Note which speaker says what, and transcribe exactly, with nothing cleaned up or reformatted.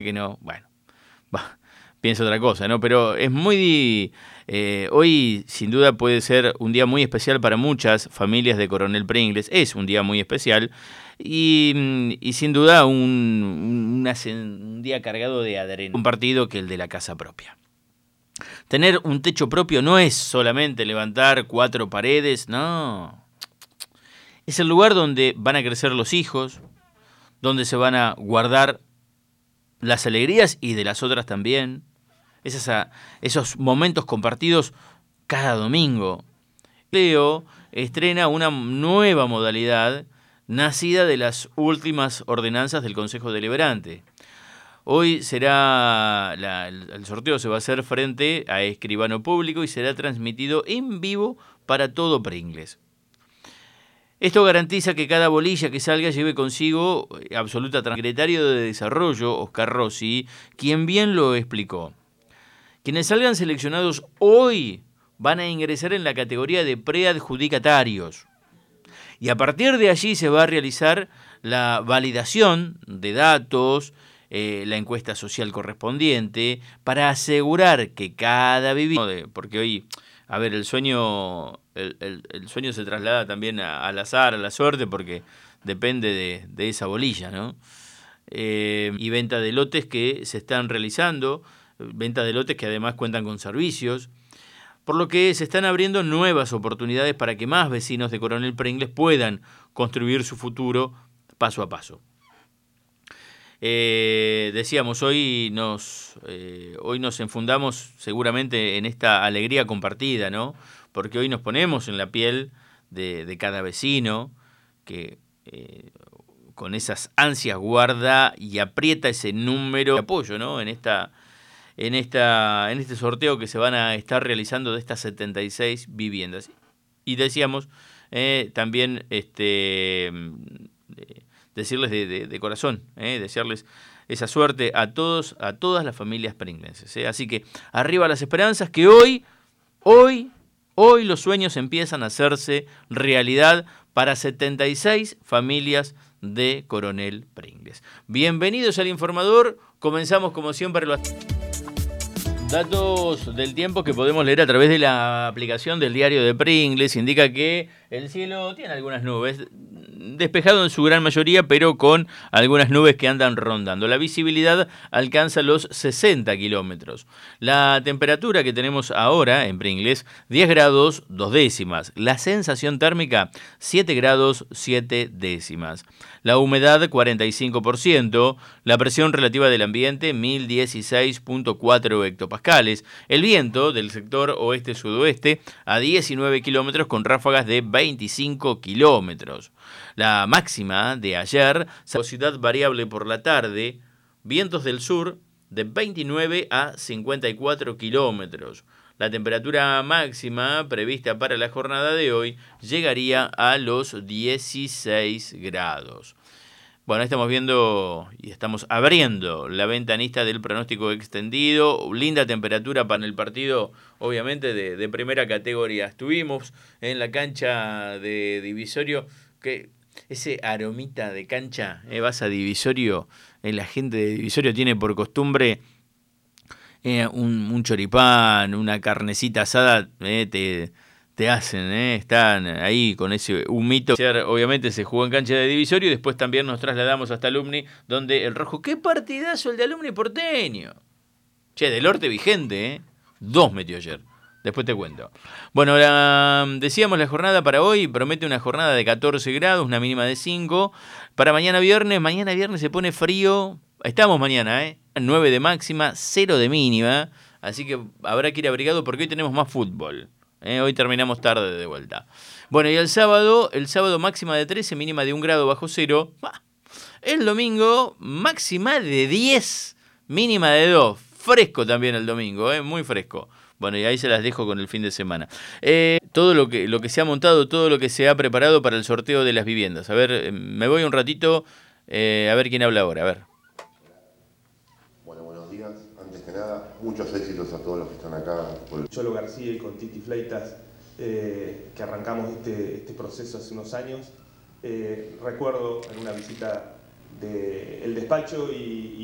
Speaker 1: que no, bueno, bah, pienso otra cosa, ¿no? Pero es muy... Eh, hoy, sin duda, puede ser un día muy especial para muchas familias de Coronel Pringles. Es un día muy especial y, y sin duda un, un, un día cargado de adrenalina. Un partido que el de la casa propia. Tener un techo propio no es solamente levantar cuatro paredes, no. Es el lugar donde van a crecer los hijos, donde se van a guardar las alegrías y de las otras también. Es esa, esos momentos compartidos cada domingo. Leo estrena una nueva modalidad nacida de las últimas ordenanzas del Consejo Deliberante. Hoy será, la, el sorteo se va a hacer frente a escribano público y será transmitido en vivo para todo Pringles. Esto garantiza que cada bolilla que salga lleve consigo absoluta transparencia. El secretario de Desarrollo, Oscar Rossi, quien bien lo explicó. Quienes salgan seleccionados hoy van a ingresar en la categoría de preadjudicatarios. Y a partir de allí se va a realizar la validación de datos, eh, la encuesta social correspondiente, para asegurar que cada vivienda... Porque hoy, a ver, el sueño, el, el, el sueño se traslada también a, al azar, a la suerte, porque depende de, de esa bolilla, ¿no? Eh, y venta de lotes que se están realizando, venta de lotes que además cuentan con servicios, por lo que se están abriendo nuevas oportunidades para que más vecinos de Coronel Pringles puedan construir su futuro paso a paso. Eh, decíamos, hoy nos, eh, hoy nos enfundamos seguramente en esta alegría compartida, ¿no? Porque hoy nos ponemos en la piel de, de cada vecino que eh, con esas ansias guarda y aprieta ese número de apoyo, ¿no? En esta... En, esta, en este sorteo que se van a estar realizando de estas setenta y seis viviendas. Y decíamos, eh, también este, eh, decirles de, de, de corazón, eh, desearles esa suerte a todos, a todas las familias pringlenses. Eh. Así que arriba las esperanzas, que hoy, hoy, hoy los sueños empiezan a hacerse realidad para setenta y seis familias de Coronel Pringles. Bienvenidos al Informador, comenzamos como siempre los... Datos del tiempo que podemos leer a través de la aplicación del diario de Pringles indica que el cielo tiene algunas nubes, despejado en su gran mayoría, pero con algunas nubes que andan rondando. La visibilidad alcanza los sesenta kilómetros. La temperatura que tenemos ahora en Pringles, diez grados, dos décimas. La sensación térmica, siete grados, siete décimas. La humedad, cuarenta y cinco por ciento. La presión relativa del ambiente, mil dieciséis punto cuatro hectopascales. El viento del sector oeste-sudoeste a diecinueve kilómetros con ráfagas de veinticinco kilómetros. La máxima de ayer, velocidad variable por la tarde, vientos del sur de veintinueve a cincuenta y cuatro kilómetros. La temperatura máxima prevista para la jornada de hoy llegaría a los dieciséis grados. Bueno, estamos viendo y estamos abriendo la ventanista del pronóstico extendido. Linda temperatura para el partido, obviamente, de, de primera categoría. Estuvimos en la cancha de Divisorio, que ese aromita de cancha, eh, vas a Divisorio, eh, la gente de Divisorio tiene por costumbre eh, un, un choripán, una carnecita asada, eh, te... te hacen, ¿eh? Están ahí con ese humito. Obviamente se jugó en cancha de Divisorio y después también nos trasladamos hasta Alumni, donde el rojo, ¡qué partidazo el de Alumni porteño! Che, del Orte vigente, ¿eh? Dos metió ayer. Después te cuento. Bueno, la, decíamos la jornada para hoy, promete una jornada de catorce grados, una mínima de cinco. Para mañana viernes, mañana viernes se pone frío. Estamos mañana, ¿eh? nueve de máxima, cero de mínima. Así que habrá que ir abrigado porque hoy tenemos más fútbol. Eh, hoy terminamos tarde de vuelta. Bueno, y el sábado, el sábado máxima de trece, mínima de un grado bajo cero. El domingo, máxima de diez, mínima de dos. Fresco también el domingo, eh, muy fresco. Bueno, y ahí se las dejo con el fin de semana. Eh, todo lo que, lo que se ha montado, todo lo que se ha preparado para el sorteo de las viviendas. A ver, me voy un ratito, eh, a ver quién habla ahora, a ver.
Speaker 2: Bueno, buenos días. Antes que nada, muchos éxitos a todos los que están acá.
Speaker 3: Cholo García y con Titi Fleitas, eh, que arrancamos este, este proceso hace unos años. Eh, recuerdo en una visita del despacho y, y